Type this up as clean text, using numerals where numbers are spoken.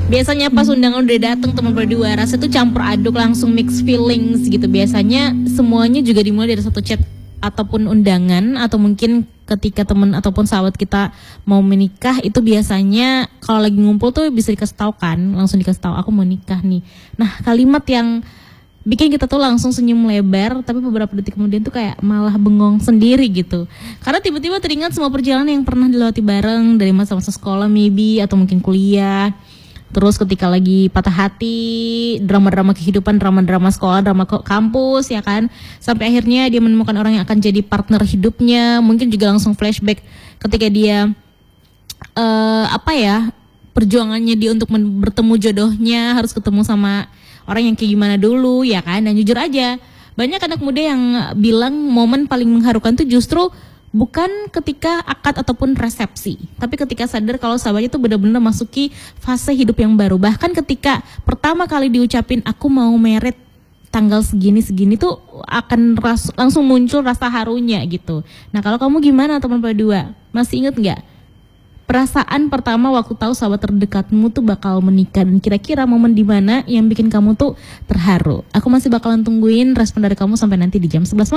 Biasanya pas undangan udah dateng teman berdua, rasa tuh campur aduk, langsung mix feelings gitu. Biasanya semuanya juga dimulai dari satu chat ataupun undangan, atau mungkin ketika teman ataupun sahabat kita mau menikah, itu biasanya kalau lagi ngumpul tuh bisa dikasih tahu kan, langsung dikasih tahu aku mau nikah nih. Nah, kalimat yang bikin kita tuh langsung senyum lebar, tapi beberapa detik kemudian tuh kayak malah bengong sendiri gitu. Karena tiba-tiba teringat semua perjalanan yang pernah dilewati bareng dari masa-masa sekolah maybe, atau mungkin kuliah. Terus ketika lagi patah hati, drama-drama kehidupan, drama-drama sekolah, drama kampus ya kan. Sampai akhirnya dia menemukan orang yang akan jadi partner hidupnya. Mungkin juga langsung flashback ketika dia perjuangannya dia untuk bertemu jodohnya, harus ketemu sama orang yang kayak gimana dulu ya kan. Dan jujur aja, banyak anak muda yang bilang momen paling mengharukan tuh justru bukan ketika akad ataupun resepsi, tapi ketika sadar kalau sahabatnya tuh benar-benar masuki fase hidup yang baru. Bahkan ketika pertama kali diucapin aku mau merit tanggal segini-segini tuh akan langsung muncul rasa harunya gitu. Nah, kalau kamu gimana teman berdua? Masih inget nggak perasaan pertama waktu tahu sahabat terdekatmu tuh bakal menikah, dan kira-kira momen di mana yang bikin kamu tuh terharu? Aku masih bakalan tungguin respon dari kamu sampai nanti di jam 11 malam.